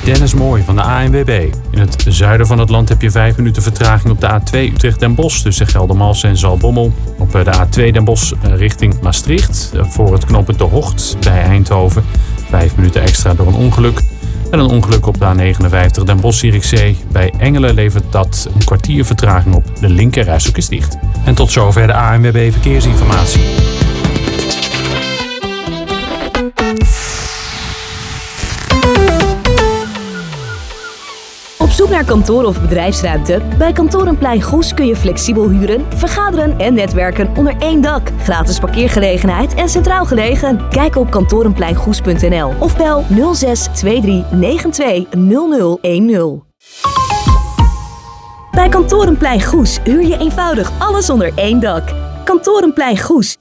is Dennis Mooij van de ANWB. In het zuiden van het land heb je 5 minuten vertraging op de A2 Utrecht-Den Bosch tussen Geldermalsen en Zaltbommel. Op de A2 Den Bosch richting Maastricht voor het knooppunt De Hocht bij Eindhoven. 5 minuten extra door een ongeluk. En een ongeluk op de A59 Den Bosch-Zierikzee. Bij Engelen levert dat een kwartier vertraging op. De linkerrijstrook is dicht. En tot zover de ANWB Verkeersinformatie. Op zoek naar kantoor of bedrijfsruimte? Bij Kantorenplein Goes kun je flexibel huren, vergaderen en netwerken onder één dak. Gratis parkeergelegenheid en centraal gelegen. Kijk op kantorenpleingoes.nl of bel 06 23 92 0010. Bij Kantorenplein Goes huur je eenvoudig alles onder één dak. Kantorenplein Goes,